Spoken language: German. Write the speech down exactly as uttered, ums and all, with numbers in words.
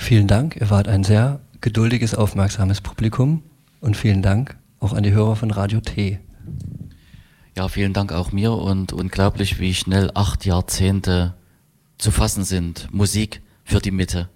Vielen Dank, ihr wart ein sehr geduldiges, aufmerksames Publikum und vielen Dank auch an die Hörer von Radio T. Ja, vielen Dank auch mir und unglaublich, wie schnell acht Jahrzehnte zu fassen sind. Musik für die Mitte.